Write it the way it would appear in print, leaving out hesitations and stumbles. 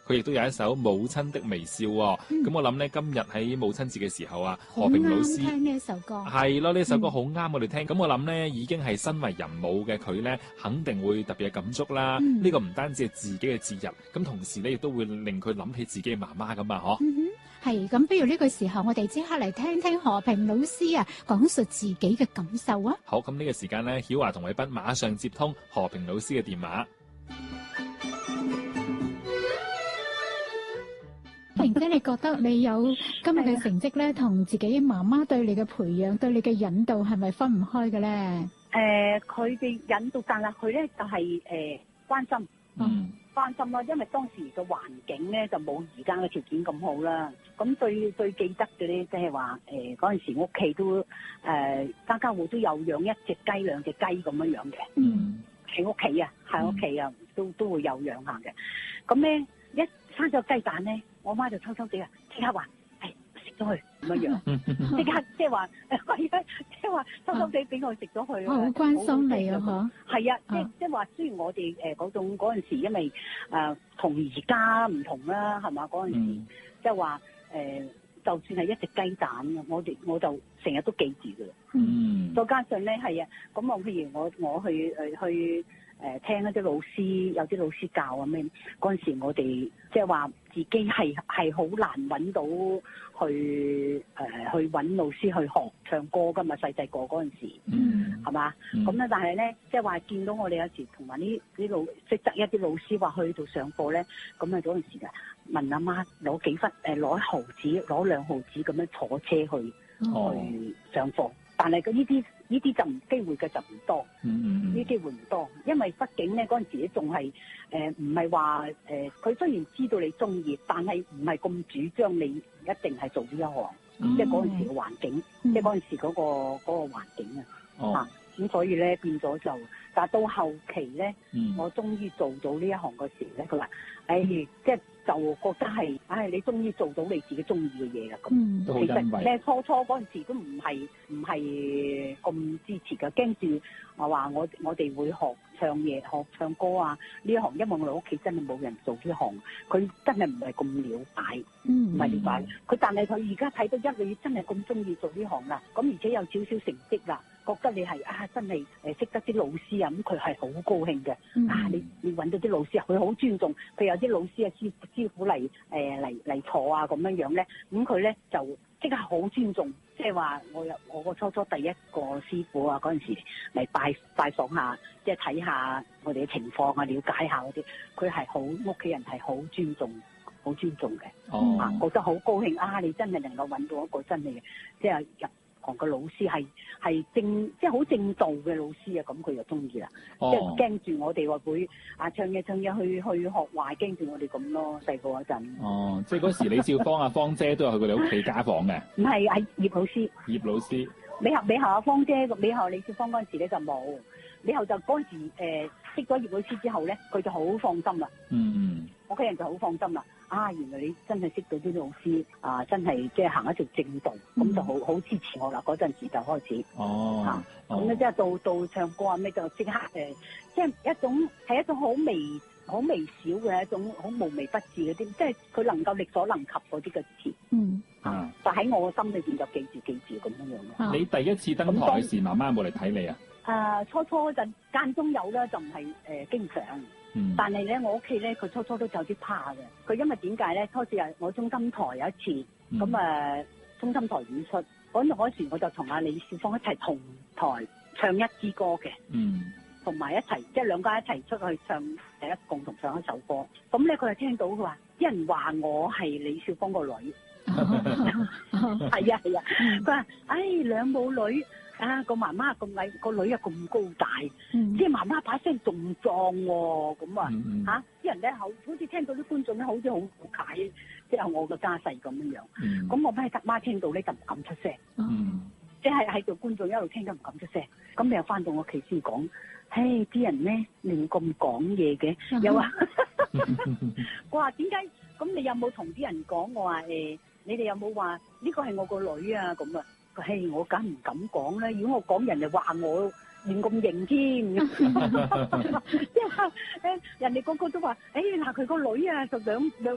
佢亦都有一首《母親的微笑》喎。咁我諗呢，今日喺母親節嘅時候啊，何平老師聽呢一首歌係咯，呢首歌好啱我哋聽。咁我諗呢，已經係身為人母嘅佢呢，肯定會特別嘅感觸啦。呢個唔單止係自己嘅節日，咁同時呢，亦都會令佢諗起自己嘅媽媽咁啊，嗬。 係咁，不如呢個時候我哋即刻嚟聽聽何平老師啊講述自己嘅感受啊。 好，咁呢個時間呢，曉華同偉斌馬上接通何平老師嘅電話。 平姐，你覺得你有今日嘅成績咧，同自己媽媽對你嘅培養、對你嘅引導係咪分唔開嘅咧？ 佢嘅引導，但係佢咧就係關心。關心咯，因為當時嘅環境咧就冇而家嘅條件咁好啦。咁最記得嘅咧，即係話嗰陣時屋企都家家戶都有養一隻雞、兩隻雞咁樣樣嘅。喺屋企啊，都會有養下嘅。咁咧一生咗雞蛋咧，我媽就偷偷地即刻話食咗佢咁樣樣，即刻即係話即係話偷偷地俾我食咗佢。 好關心你啊！嗬， 係啊，即係話雖然我哋嗰陣時，因為同而家唔同啦，係嘛？嗰陣時即係話就算係一隻雞蛋，我就成日都記住㗎。再加上咧係啊，咁我譬如我去聽一啲老師，有啲老師教啊咩，嗰陣時我哋即係話自己係好難揾到去揾老師去學唱歌噶嘛，細細個嗰陣時，係嘛？咁咧，但係咧，即係話見到我哋有時同埋呢老識得一啲老師話去到上課咧，咁啊嗰陣時就問阿媽攞幾分攞1毫紙，攞2毫紙咁樣坐車去上課。但係佢呢啲就機會嘅就唔多，呢機會唔多，因為畢竟咧嗰陣時仲係唔係話佢雖然知道你中意，但係唔係咁主張你一定係做呢一行，即係嗰陣時嘅環境，即係嗰陣時嗰個環境啊，咁所以咧變咗就，但係到後期咧，我終於做到呢一行嘅時咧，佢話即係。就覺得係，你終於做到你自己中意嘅嘢啦。咁其實咧初嗰陣時都唔係咁支持嘅，驚住話我哋會學唱歌啊呢一行，因為我哋屋企真係冇人做呢行，佢真係唔係咁了解，唔係了解。佢但係佢而家睇到你真係咁中意做呢行啦，咁而且有少少成績啦，覺得你係真係識得啲老師啊，咁佢係好高興嘅。你揾到啲老師，佢好尊重，佢有啲老師啊師傅嚟坐啊咁樣樣咧，咁佢咧就即刻好尊重，即係話我個初第一個師傅啊嗰陣時嚟拜訪下，即係睇下我哋嘅情況啊，了解下嗰啲，佢係好屋企人係好尊重嘅，覺得好高興你真係能夠揾到一個真係即係入行嘅老師係即係好正道嘅老師啊，咁佢就中意啦。即係驚住我哋話會唱嘢去學壞，驚住我哋咁咯。細個嗰陣。 即係嗰時李少芳芳姐都有去過你屋企家訪嘅。 唔係，係葉老師。 葉老師。 尾後芳姐，尾後李少芳嗰陣時咧就冇，尾後就嗰陣時識咗葉老師之後咧，佢就好放心啦。屋企人就好放心啦。原來你真係識到啲老師真係即係行一條正道，咁就好支持我啦。嗰陣時就開始咁咧，即係到唱歌咩就即刻即係一種好微小嘅一種好無微不至嗰啲，即係佢能夠力所能及嗰啲嘅詞。但喺我嘅心裏邊就記住咁樣樣。 你第一次登台嘅時，媽媽有冇嚟睇你啊？ 初嗰陣間中有啦，就唔係經常。但係咧，我屋企咧，佢初都有啲怕嘅。佢因為點解咧？初時我中心台有一次，咁中心台演出，嗰時我就同阿李少芳一齊同台唱一支歌嘅，同埋一齊即係兩家一齊出去唱共同唱一首歌。咁咧佢就聽到佢話，啲人話我係李少芳個女，係啊，佢話兩母女。個媽媽咁矮，個女又咁高大，即係媽媽把聲仲壯喎，咁啲人咧好似聽到啲觀眾咧，好似好解，即係我個家世咁樣。咁我媽媽聽到咧就唔敢出聲，即係喺度觀眾一路聽都唔敢出聲。咁你又翻到我屋企先講，啲人咧亂咁講嘢嘅，又話我話點解？咁你有冇同啲人講？我話你哋有冇話呢個係我個女啊？咁啊？我梗唔敢講啦！如果我講，人哋話我亂咁認添，即係人哋個個都話，嗱佢個女啊，就兩